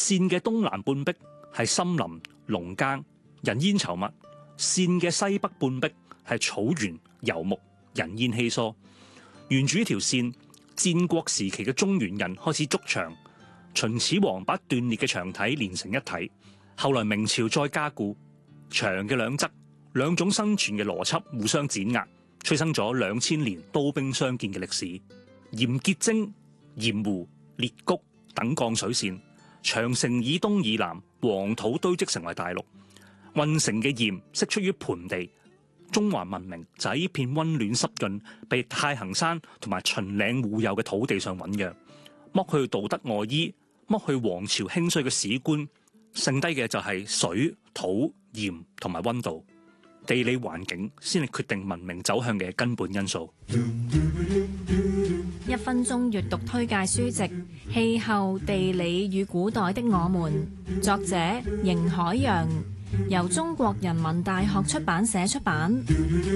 泗嘅東南半壁係森林、農耕、人煙稠密；泗嘅西北半壁係草原、游牧、人煙稀疏。沿住呢條線，戰國時期嘅中原人開始築牆，秦始皇把斷裂嘅牆體連成一體。後來明朝再加固，牆嘅兩側兩種生存嘅邏輯互相碾壓，催生咗2000年刀兵相見嘅歷史。鹽結晶、鹽湖、裂谷等降水線，長城以東以南黃土堆積成為大陸。運城嘅鹽釋出於盆地，中華文明就喺呢片溫暖濕潤、被太行山同埋秦嶺護佑嘅土地上醞釀。剝去道德外衣，剝去皇朝興衰嘅史觀，剩低嘅就係水、土、鹽同埋溫度。地理環境先係決定文明走向嘅根本因素。 1分鐘閱讀推介書籍《氣候、地理與古代的我們》，作者邢海洋，由中國人民大學出版社出版。